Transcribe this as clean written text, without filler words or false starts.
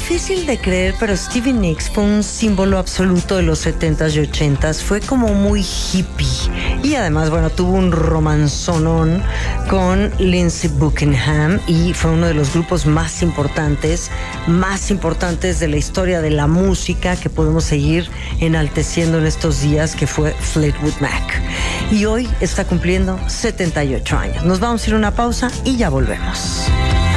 Difícil de creer, pero Stevie Nicks fue un símbolo absoluto de los 70s y 80s. Fue como muy hippie. Y además, bueno, tuvo un romanzonón con Lindsey Buckingham y fue uno de los grupos más importantes de la historia de la música que podemos seguir enalteciendo en estos días, que fue Fleetwood Mac. Y hoy está cumpliendo 78 años. Nos vamos a ir a una pausa y ya volvemos.